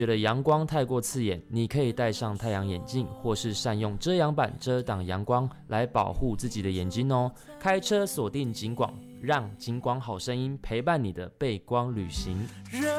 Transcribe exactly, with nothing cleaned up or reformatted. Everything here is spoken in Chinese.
觉得阳光太过刺眼，你可以戴上太阳眼镜，或是善用遮阳板遮挡阳光，来保护自己的眼睛哦。开车锁定警广，让金光好声音陪伴你的背光旅行。